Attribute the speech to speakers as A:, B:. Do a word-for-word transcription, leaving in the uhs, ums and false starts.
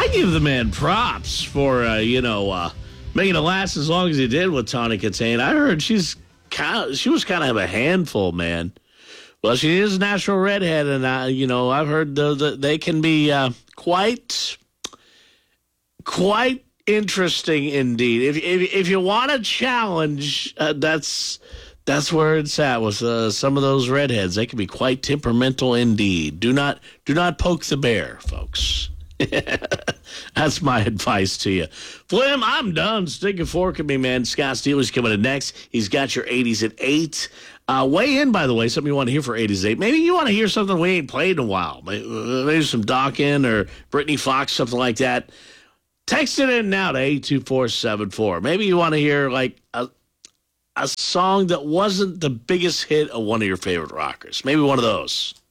A: I give the man props for, uh, you know, uh, making it last as long as he did with Tawny Katane. I heard she's kind of, she was kind of a handful, man. Well, she is a natural redhead, and, uh, you know, I've heard the, the, they can be uh, quite, quite interesting indeed. If if, if you want a challenge, uh, that's that's where it's at with uh, some of those redheads. They can be quite temperamental indeed. Do not do not poke the bear, folks. That's my advice to you. Flim, I'm done. Stick a fork in me, man. Scott Steele's coming in next. He's got your eighties at eight. Uh, weigh in, by the way, something you want to hear for eighties at eight. Maybe you want to hear something we ain't played in a while. Maybe, maybe some Dawkins or Brittany Fox, something like that. Text it in now to eight two four seven four. Maybe you want to hear like a, a song that wasn't the biggest hit of one of your favorite rockers. Maybe one of those.